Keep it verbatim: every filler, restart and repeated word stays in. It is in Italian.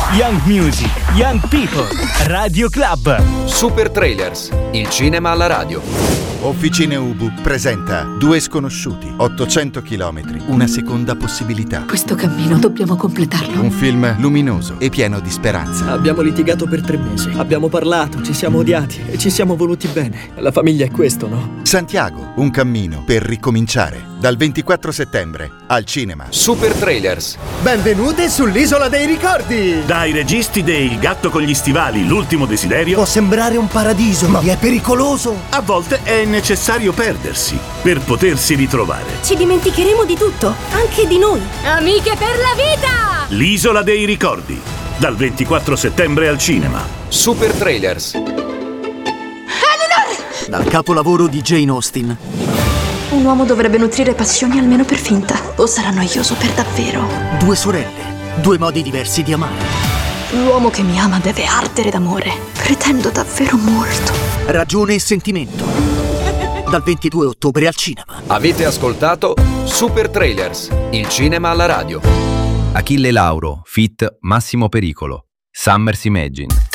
Young Music, Young People, Radio Club. Super Trailers, il cinema alla radio. Officine Ubu presenta Due sconosciuti, ottocento chilometri, una seconda possibilità. Questo cammino dobbiamo completarlo. Un film luminoso e pieno di speranza. Abbiamo litigato per tre mesi, abbiamo parlato, ci siamo odiati e ci siamo voluti bene. La famiglia è questo, no? Santiago, un cammino per ricominciare. Dal ventiquattro settembre al cinema. Super Trailers. Benvenuti sull'Isola dei Ricordi! Dai registi dei Il gatto con gli stivali, l'ultimo desiderio. Può sembrare un paradiso, ma è pericoloso. A volte è necessario perdersi per potersi ritrovare. Ci dimenticheremo di tutto, anche di noi. Amiche per la vita! L'Isola dei Ricordi, dal ventiquattro settembre al cinema. Super Trailers. Eleanor! Dal capolavoro di Jane Austen. Un uomo dovrebbe nutrire passioni almeno per finta, o sarà noioso per davvero. Due sorelle, due modi diversi di amare. L'uomo che mi ama deve ardere d'amore. Pretendo davvero molto. Ragione e sentimento. Dal ventidue ottobre al cinema. Avete ascoltato Super Trailers, il cinema alla radio. Achille Lauro, feat. Massimo Pericolo. Summers Imagine.